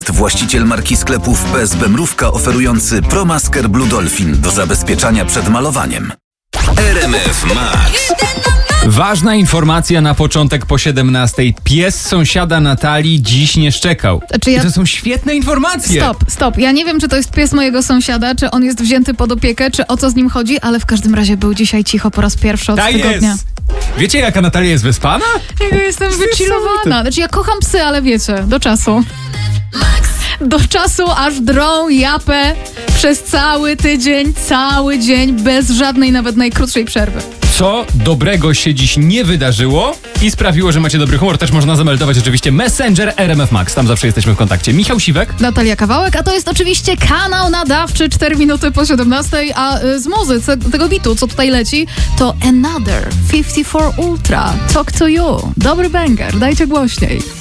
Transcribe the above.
Właściciel marki sklepów PSB Mrówka oferujący ProMasker Blue Dolphin do zabezpieczania przed malowaniem. RMF Max. Ważna informacja na początek po 17. Pies sąsiada Natalii dziś nie szczekał. Znaczy I to są świetne informacje. Stop. Ja nie wiem, czy to jest pies mojego sąsiada, czy on jest wzięty pod opiekę, czy o co z nim chodzi, ale w każdym razie był dzisiaj cicho po raz pierwszy od tygodnia. Jest. Wiecie, jaka Natalia jest wyspana? Ja jestem wychillowana. Znaczy ja kocham psy, ale wiecie, do czasu. Do czasu, aż drą japę przez cały tydzień, cały dzień, bez żadnej, nawet najkrótszej przerwy. Co dobrego się dziś nie wydarzyło i sprawiło, że macie dobry humor, też można zameldować oczywiście Messenger RMF Max. Tam zawsze jesteśmy w kontakcie. Michał Siwek. Natalia Kawałek, a to jest oczywiście kanał nadawczy 4 minuty po 17, a z muzy tego bitu, co tutaj leci, to Another 54 Ultra. Talk to You. Dobry banger, dajcie głośniej.